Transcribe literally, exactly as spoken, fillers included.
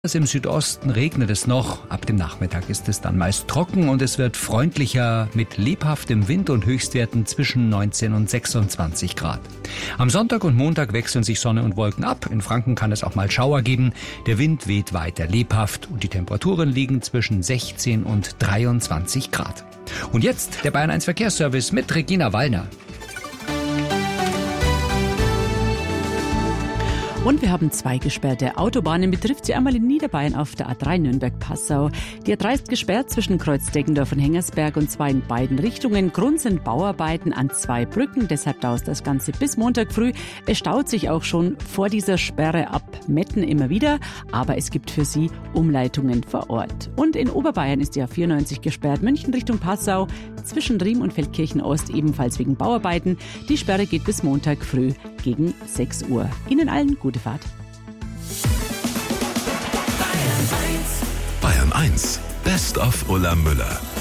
Im Südosten regnet es noch, ab dem Nachmittag ist es dann meist trocken und es wird freundlicher mit lebhaftem Wind und Höchstwerten zwischen neunzehn und sechsundzwanzig Grad. Am Sonntag und Montag wechseln sich Sonne und Wolken ab. In Franken kann es auch mal Schauer geben. Der Wind weht weiter lebhaft und die Temperaturen liegen zwischen sechzehn und dreiundzwanzig Grad. Und jetzt der Bayern eins Verkehrsservice mit Regina Wallner. Und wir haben zwei gesperrte Autobahnen. Betrifft sie einmal in Niederbayern auf der A drei Nürnberg-Passau. Die A drei ist gesperrt zwischen Kreuz Deggendorf und Hengersberg und zwar in beiden Richtungen. Grund sind Bauarbeiten an zwei Brücken, deshalb dauert das Ganze bis Montag früh. Es staut sich auch schon vor dieser Sperre ab Metten immer wieder, aber es gibt für Sie Umleitungen vor Ort. Und in Oberbayern ist die A vierundneunzig gesperrt, München Richtung Passau, zwischen Riem und Feldkirchen Ost ebenfalls wegen Bauarbeiten. Die Sperre geht bis Montag früh gegen sechs Uhr. Ihnen allen gute Fahrt. Bayern eins, Best of Ulla Müller.